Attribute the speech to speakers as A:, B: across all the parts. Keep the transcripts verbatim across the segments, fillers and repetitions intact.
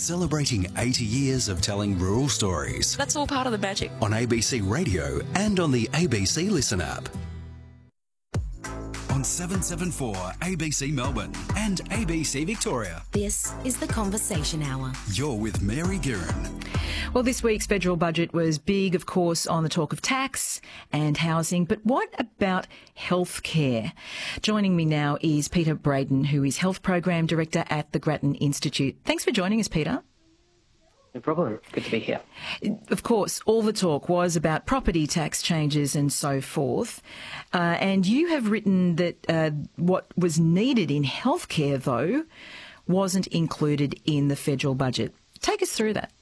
A: Celebrating eighty years of telling rural stories.
B: That's all part of the magic.
A: On A B C Radio and on the A B C Listen app. On seven seventy-four A B C Melbourne and A B C Victoria.
C: This is the Conversation Hour.
A: You're with Mary Guerin.
D: Well, this week's federal budget was big, of course, on the talk of tax and housing. But what about healthcare? Joining me now is Peter Braden, who is Health Program Director at the Grattan Institute. Thanks for joining us, Peter.
E: No problem. Good to be here.
D: Of course, all the talk was about property tax changes and so forth. Uh, and you have written that uh, what was needed in healthcare, though, wasn't included in the federal budget. Take us through that.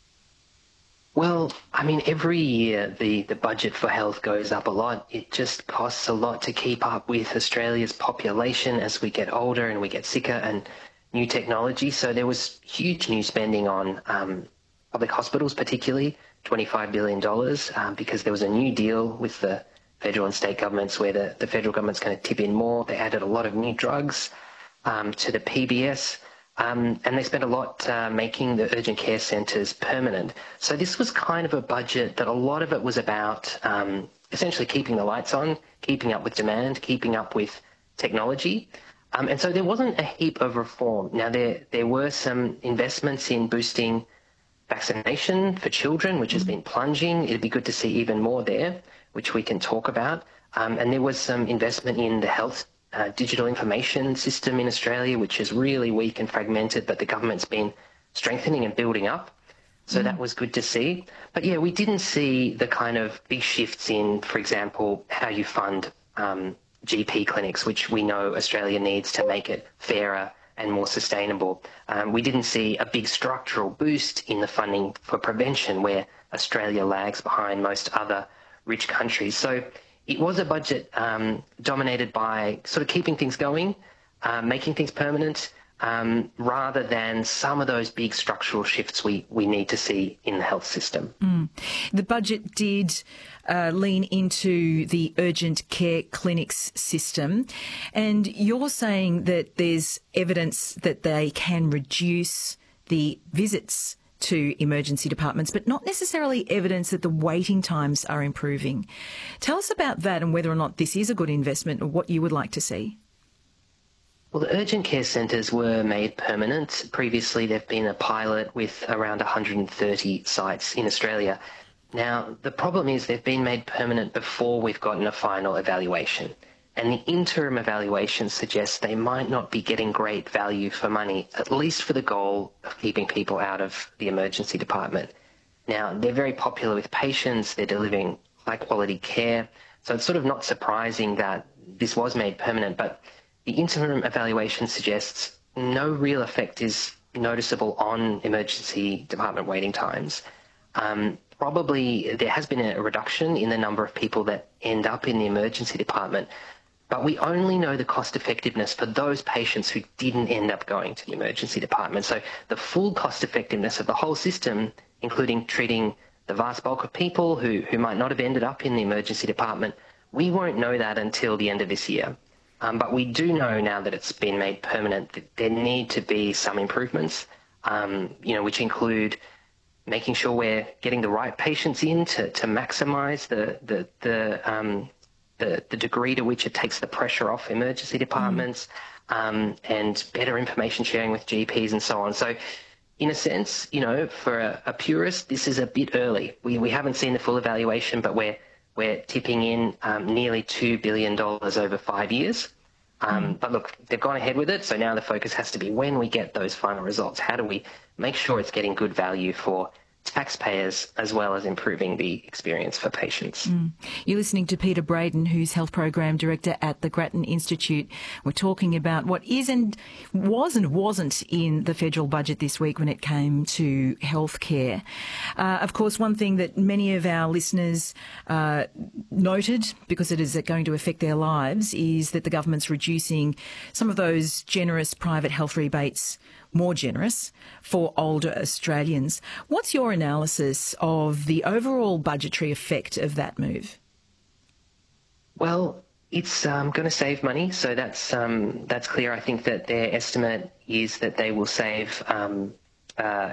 E: Well, I mean, every year the, the budget for health goes up a lot. It just costs a lot to keep up with Australia's population as we get older and we get sicker and new technology. So there was huge new spending on um, public hospitals, particularly twenty-five billion dollars, um, because there was a new deal with the federal and state governments where the, the federal government's going to tip in more. They added a lot of new drugs um, to the P B S. Um, and they spent a lot uh, making the urgent care centres permanent. So this was kind of a budget that a lot of it was about um, essentially keeping the lights on, keeping up with demand, keeping up with technology. Um, and so there wasn't a heap of reform. Now, there, there were some investments in boosting vaccination for children, which has been plunging. It'd be good to see even more there, which we can talk about. Um, and there was some investment in the health Uh, digital information system in Australia, which is really weak and fragmented, but the government's been strengthening and building up. So mm. that was good to see. But yeah, we didn't see the kind of big shifts in, for example, how you fund um, G P clinics, which we know Australia needs to make it fairer and more sustainable. Um, we didn't see a big structural boost in the funding for prevention, where Australia lags behind most other rich countries. So it was a budget um, dominated by sort of keeping things going, uh, making things permanent, um, rather than some of those big structural shifts we, we need to see in the health system.
D: Mm. The budget did uh, lean into the urgent care clinics system, and you're saying that there's evidence that they can reduce the visits to emergency departments, but not necessarily evidence that the waiting times are improving. Tell us about that and whether or not this is a good investment or what you would like to see.
E: Well, the urgent care centres were made permanent. Previously, they've been a pilot with around one hundred thirty sites in Australia. Now, the problem is they've been made permanent before we've gotten a final evaluation. And the interim evaluation suggests they might not be getting great value for money, at least for the goal of keeping people out of the emergency department. Now, they're very popular with patients, they're delivering high-quality care, so it's sort of not surprising that this was made permanent, but the interim evaluation suggests no real effect is noticeable on emergency department waiting times. Um, probably there has been a reduction in the number of people that end up in the emergency department, but we only know the cost effectiveness for those patients who didn't end up going to the emergency department. So the full cost effectiveness of the whole system, including treating the vast bulk of people who, who might not have ended up in the emergency department, we won't know that until the end of this year. Um, but we do know now that it's been made permanent that there need to be some improvements, um, you know, which include making sure we're getting the right patients in to, to maximise the, the, the um, The, the degree to which it takes the pressure off emergency departments, mm. um, and better information sharing with G Ps and so on. So in a sense, you know, for a, a purist, this is a bit early. We, we haven't seen the full evaluation, but we're, we're tipping in um, nearly two billion dollars over five years. Um, mm. But look, they've gone ahead with it, so now the focus has to be when we get those final results, how do we make sure it's getting good value for taxpayers as well as improving the experience for patients.
D: Mm. You're listening to Peter Braden, who's Health Program Director at the Grattan Institute. We're talking about what is and was and wasn't in the federal budget this week when it came to healthcare. Uh, of course, one thing that many of our listeners uh, noted, because it is going to affect their lives, is that the government's reducing some of those generous private health rebates, more generous, for older Australians. What's your analysis of the overall budgetary effect of that move?
E: Well, it's um, going to save money, so that's um, that's clear. I think that their estimate is that they will save um, uh,